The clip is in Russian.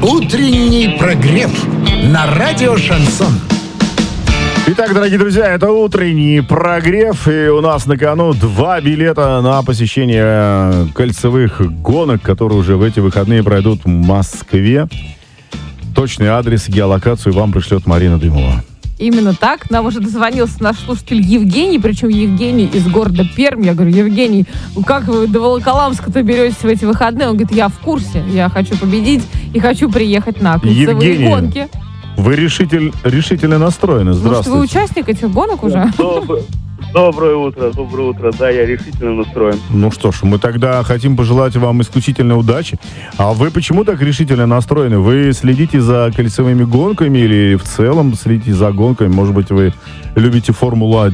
Утренний прогрев на радио «Шансон». Итак, дорогие друзья, это утренний прогрев, и у нас на кону 2 билета на посещение кольцевых гонок, которые уже в эти выходные пройдут в Москве. Точный адрес и геолокацию вам пришлет Марина Дымова. Именно так. Нам уже дозвонился наш слушатель Евгений, причем Евгений из города Пермь. Я говорю: Евгений, как вы до Волоколамска-то беретесь в эти выходные? Он говорит: я в курсе, я хочу победить и хочу приехать на кольцевые гонки. Вы решительно настроены. Здравствуйте. Может, вы участник этих гонок уже? Доброе утро. Да, я решительно настроен. Ну что ж, мы тогда хотим пожелать вам исключительной удачи. А вы почему так решительно настроены? Вы следите за кольцевыми гонками или в целом следите за гонками? Может быть, вы любите Формулу-1?